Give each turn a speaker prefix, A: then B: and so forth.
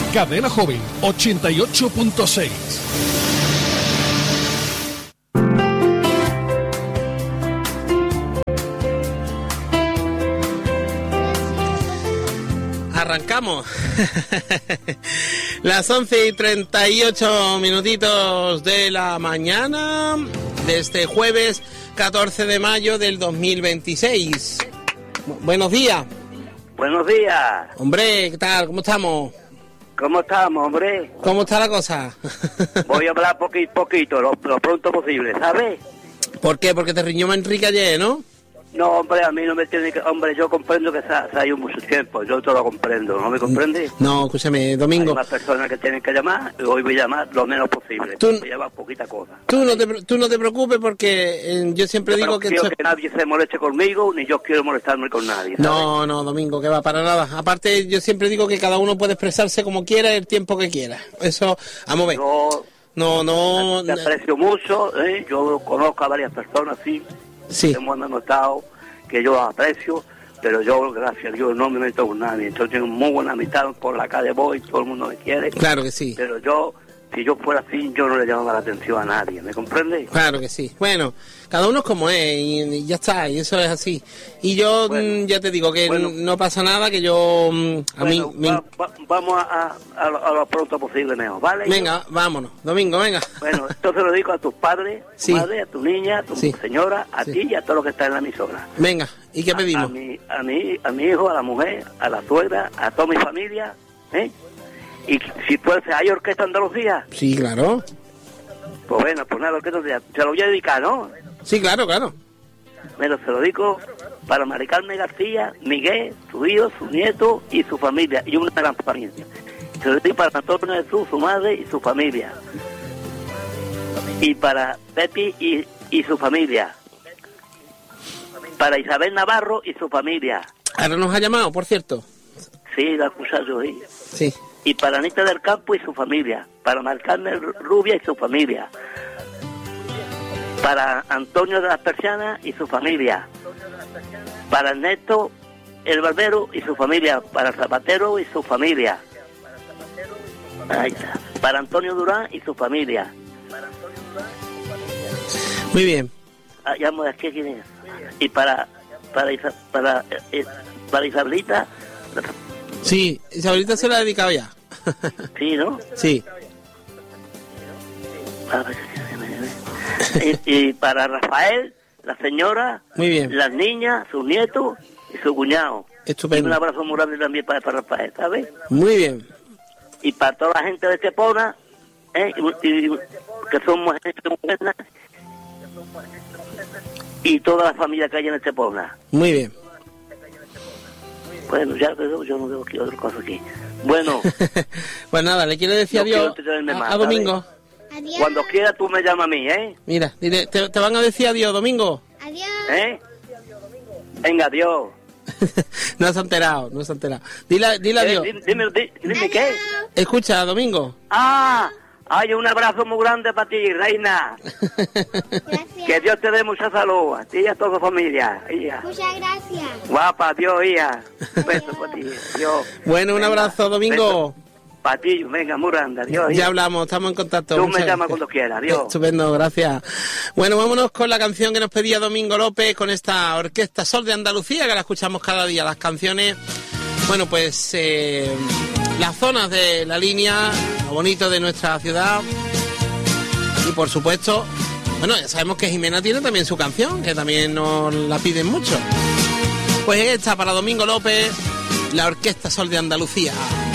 A: Cadena Joven 88.6.
B: Arrancamos. Las 11:38 minutitos de la mañana de este jueves 14 de mayo del 2026. Buenos días.
C: Buenos días.
B: Hombre, ¿qué tal? ¿Cómo estamos?
C: ¿Cómo estamos, hombre?
B: ¿Cómo está la cosa?
C: Voy a hablar poquito, lo pronto posible, ¿sabes?
B: ¿Por qué? Porque te riñó Enrique ayer, ¿no?
C: No, hombre, a mí no me tiene que... Hombre, yo comprendo que se ha ido mucho tiempo, yo todo lo comprendo, ¿no me comprende?
B: No, escúchame, Domingo.
C: Hay más personas que tienen que llamar, y hoy voy a llamar lo menos posible. Voy a llamar poquita cosa.
B: Tú no te preocupes porque yo siempre digo que...
C: No quiero que nadie se moleste conmigo, ni yo quiero molestarme con nadie, ¿sabes?
B: No, Domingo, que va para nada. Aparte, yo siempre digo que cada uno puede expresarse como quiera el tiempo que quiera. Eso, vamos a ver. No...
C: Te aprecio mucho, yo conozco a varias personas, sí.
B: Sí.
C: Que me han notado que yo los aprecio, pero yo, gracias a Dios, no me meto con nadie. Entonces tengo muy buena amistad, por la calle voy, todo el mundo me quiere.
B: Claro que sí.
C: Pero yo, si yo fuera así, yo no le llamaba la atención a nadie, ¿me comprende?
B: Claro que sí. Bueno, cada uno es como es y ya está, y eso es así. Y yo ya te digo que no pasa nada, que yo...
C: vamos a lo pronto posible mejor, ¿vale?
B: Venga, vámonos. Domingo, venga.
C: Bueno, esto se lo digo a tus padres,
B: sí.
C: tu madre, a tu niña, a tu señora, a ti y a todo lo que está en la emisora.
B: Venga, ¿y qué pedimos?
C: A mi hijo, a la mujer, a la suegra, a toda mi familia, Y si fuese, ¿hay orquesta Andalucía?
B: Sí, claro.
C: Pues bueno, pues nada, orquesta Andalucía. Se lo voy a dedicar, ¿no?
B: Sí, claro.
C: Bueno, se lo digo para Mari Carmen García, Miguel, su hijo, su nieto y su familia, y una gran familia. Se lo digo para Antonio Jesús, su madre y su familia. Y para Pepi y su familia. Para Isabel Navarro y su familia.
B: Ahora nos ha llamado, por cierto.
C: Sí, la he escuchado yo, sí.
B: Sí.
C: Y para Anita del Campo y su familia, para Marcarmen Rubia y su familia, para Antonio de las Persianas y su familia, para Ernesto el Barbero y su familia, para Zapatero y su familia, ahí está. Para Antonio Durán y su familia.
B: Muy bien.
C: Llamo de aquí, ¿quién es? Y para Isabelita.
B: Sí, Isabelita se la ha dedicado ya.
C: Sí, ¿no?
B: Sí.
C: Y para Rafael, la señora,
B: muy bien,
C: las niñas, sus nietos y su cuñado.
B: Estupendo.
C: Y un abrazo muy grande también para Rafael, ¿sabes?
B: Muy bien.
C: Y para toda la gente de Estepona, que somos gente muy buena, y toda la familia que hay en Estepona.
B: Muy bien.
C: Bueno, ya yo no veo aquí otra cosa aquí. Bueno.
B: Pues nada, le quiero decir adiós a Domingo.
C: Adiós. Cuando quiera tú me llamas a mí,
B: Mira, dile, te van a decir adiós, Domingo.
D: Adiós.
C: Venga, adiós.
B: No se ha enterado. Dile adiós.
C: Dime qué.
B: Escucha, Domingo.
C: Hay un abrazo muy grande para ti, reina.
D: Gracias.
C: Que Dios te dé mucha salud, a ti y a toda tu familia. Hija.
D: Muchas gracias.
C: Guapa, Dios, hija. Un beso para ti, Dios.
B: Bueno, un abrazo, Domingo.
C: Para ti, venga, muy grande, adiós.
B: Ya hablamos, estamos en contacto.
C: Tú me llamas cuando quieras, adiós.
B: Estupendo, gracias. Bueno, vámonos con la canción que nos pedía Domingo López, con esta Orquesta Sol de Andalucía, que la escuchamos cada día. Las canciones, bueno, pues las zonas de la línea, lo bonito de nuestra ciudad. Y por supuesto, bueno, ya sabemos que Jimena tiene también su canción, que también nos la piden mucho. Pues esta para Domingo López, la Orquesta Sol de Andalucía.